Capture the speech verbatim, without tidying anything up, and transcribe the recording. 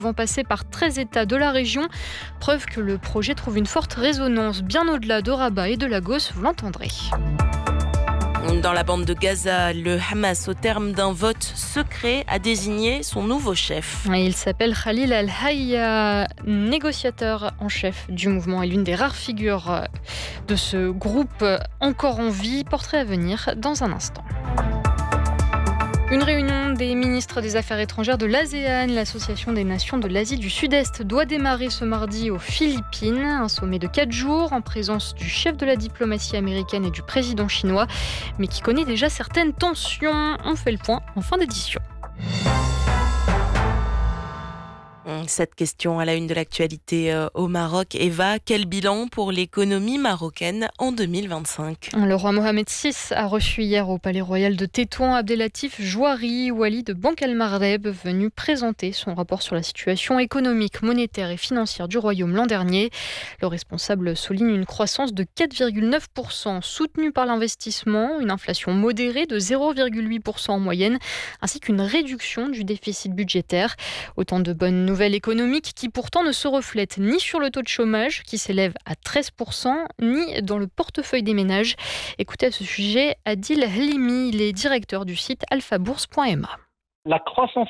vont passer par treize États de la région. Preuve que le projet trouve une forte résonance bien au-delà de Rabat et de Lagos, vous l'entendrez. Dans la bande de Gaza, le Hamas, au terme d'un vote secret, a désigné son nouveau chef. Il s'appelle Khalil al-Hayya, négociateur en chef du mouvement et l'une des rares figures de ce groupe encore en vie. Portrait à venir dans un instant. Une réunion des ministres des Affaires étrangères de l'ASEAN, l'association des nations de l'Asie du Sud-Est, doit démarrer ce mardi aux Philippines. Un sommet de quatre jours en présence du chef de la diplomatie américaine et du président chinois, mais qui connaît déjà certaines tensions. On fait le point en fin d'édition. Cette question à la une de l'actualité au Maroc. Eva, quel bilan pour l'économie marocaine en deux mille vingt-cinq ? Le roi Mohamed six a reçu hier au Palais Royal de Tétouan Abdelatif Jouari, wali de Banque El Maghreb, venu présenter son rapport sur la situation économique, monétaire et financière du royaume l'an dernier. Le responsable souligne une croissance de quatre virgule neuf pour cent soutenue par l'investissement, une inflation modérée de zéro virgule huit pour cent en moyenne, ainsi qu'une réduction du déficit budgétaire. Autant de bonnes nouvelles économique qui pourtant ne se reflète ni sur le taux de chômage qui s'élève à treize pour cent, ni dans le portefeuille des ménages. Écoutez à ce sujet Adil Halimi, il est directeur du site alphabourse point m a. La croissance